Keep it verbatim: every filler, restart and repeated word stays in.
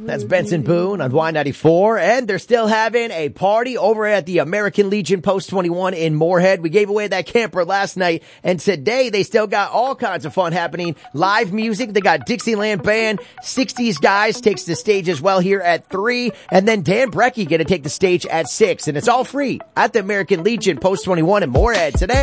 That's Benson Boone on Y ninety-four, and they're still having a party over at the American Legion Post twenty-one in Moorhead. We gave away that camper last night, and today they still got all kinds of fun happening. Live music, they got Dixieland Band, sixties Guys takes the stage as well here at three, and then Dan Brecky gonna take the stage at six, and it's all free at the American Legion Post twenty-one in Moorhead today.